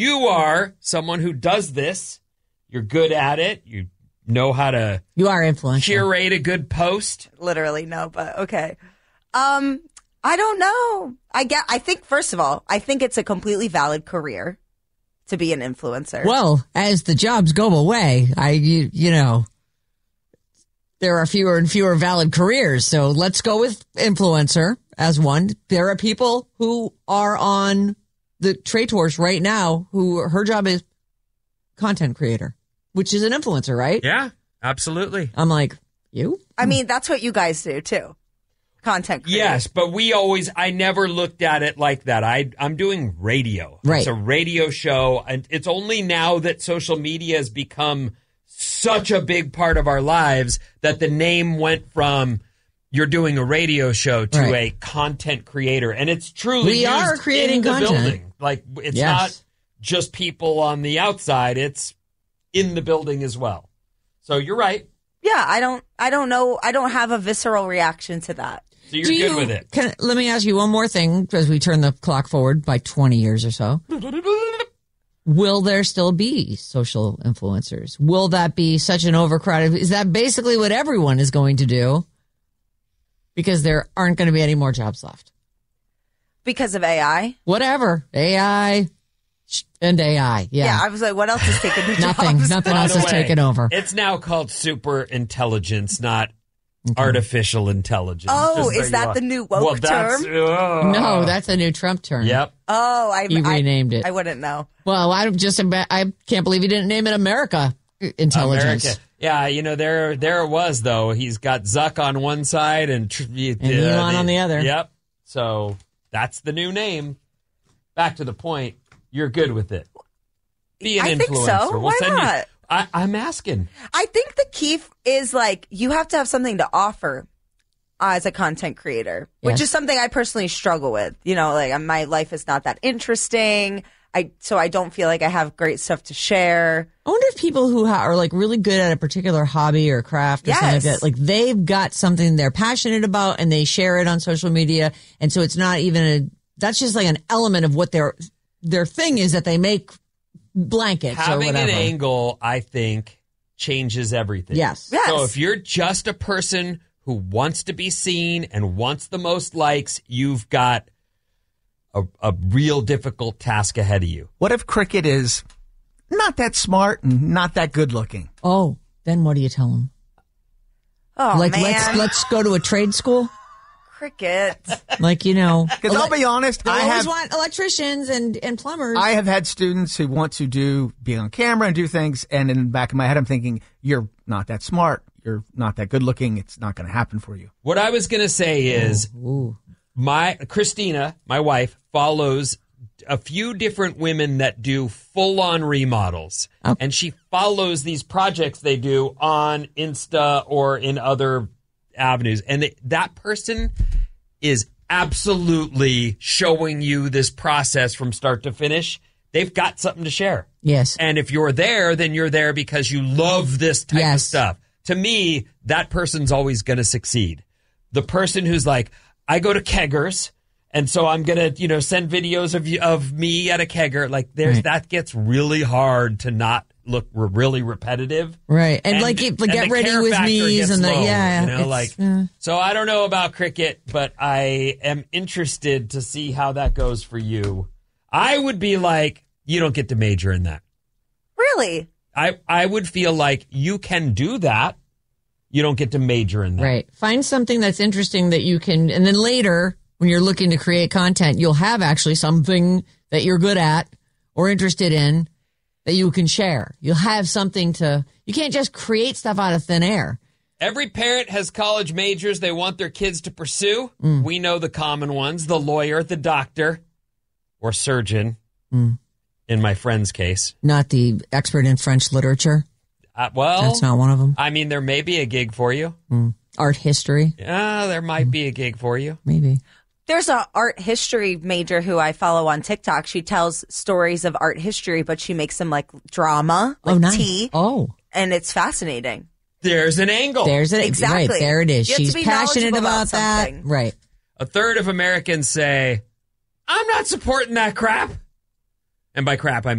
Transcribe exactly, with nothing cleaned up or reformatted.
you are someone who does this. You're good at it. You know how to you are influential. Curate a good post. Literally, no, but okay. Um, I don't know. I get. I think first of all, I think it's a completely valid career to be an influencer. Well, as the jobs go away, I you, you know, there are fewer and fewer valid careers. So let's go with influencer as one. There are people who are on the trade force right now who her job is content creator, which is an influencer, right? Yeah, absolutely. I'm like, you? I mean, that's what you guys do too. Content creator. Yes, but we always, I never looked at it like that. I, I'm doing radio. Right. It's a radio show, and it's only now that social media has become such a big part of our lives that the name went from you're doing a radio show to right. a content creator. And it's truly we are used creating in the content. building. Like, it's yes. not just people on the outside, it's in the building as well. So you're right. Yeah, I don't I don't know. I don't have a visceral reaction to that. So you're Do good you, with it. Can, let me ask you one more thing as we turn the clock forward by twenty years or so. Will there still be social influencers? Will that be such an overcrowded? Is that basically what everyone is going to do? Because there aren't going to be any more jobs left. Because of A I? Whatever. A I and A I. Yeah. Yeah, I was like, what else is taking the Nothing. jobs? Nothing By else the is way, taken over. It's now called super intelligence, not Okay. artificial intelligence. Oh, Just so is you that are- the new woke well, that's, term? uh, No, that's a new Trump term. Yep. Oh, I He I, renamed it. I wouldn't know. Well, I just I can't believe he didn't name it America Intelligence. America. Yeah, you know, there there it was, though. He's got Zuck on one side and, tr- And Elon on the other. Yep. So that's the new name. Back to the point. You're good with it. Be an I influencer. think so. We'll Why send you- not? I, I'm asking. I think the key f- is like you have to have something to offer uh, as a content creator, which Yes. is something I personally struggle with. You know, like my life is not that interesting. I so I don't feel like I have great stuff to share. I wonder if people who ha- are like really good at a particular hobby or craft or something like Yes. that, like they've got something they're passionate about and they share it on social media. And so it's not even a, that's just like an element of what their, their thing is that they make blankets or Having whatever. an angle, I think, changes everything. Yes. Yes. So if you're just a person who wants to be seen and wants the most likes, you've got a, a real difficult task ahead of you. What if Cricket is not that smart and not that good looking? Oh, then what do you tell them? Oh like, man, let's, let's go to a trade school. cricket. Like, you know, Because I'll be honest, they I always have want electricians and, and plumbers. I have had students who want to do be on camera and do things, and in the back of my head, I'm thinking, you're not that smart. You're not that good looking. It's not going to happen for you. What I was going to say is Ooh. my Christina, my wife, follows a few different women that do full-on remodels. Oh. And she follows these projects they do on Insta or in other avenues. And it, that person is absolutely showing you this process from start to finish. They've got something to share. Yes. And if you're there, then you're there because you love this type Yes. of stuff. To me, that person's always going to succeed. The person who's like, I go to keggers, and so I'm going to, you know, send videos of you, of me at a kegger. Like, there's Right. that gets really hard to not look re- really repetitive. Right. And, And- like, it, like and get the ready care with factor me's gets and the, low, yeah. you know, it's, like, uh, so I don't know about cricket, but I am interested to see how that goes for you. I would be like, you don't get to major in that. Really? I, I would feel like you can do that. You don't get to major in that. right. Find something that's interesting that you can, and then later when you're looking to create content, you'll have actually something that you're good at or interested in that you can share. You'll have something to, you can't just create stuff out of thin air. Every parent has college majors they want their kids to pursue. Mm. We know the common ones, the lawyer, the doctor, or surgeon, Mm. in my friend's case. Not the expert in French literature. Uh, well, That's not one of them. I mean, there may be a gig for you. Mm. Art history, Yeah, there might be a gig for you. maybe. There's a art history major who I follow on TikTok. She tells stories of art history, but she makes them like drama, like oh, nice. tea, Oh, and it's fascinating. There's an angle. there's it. Exactly. Right, there it is. You have to She's be passionate knowledgeable about, about that. something. Right. A third of Americans say, I'm not supporting that crap. And by crap, I mean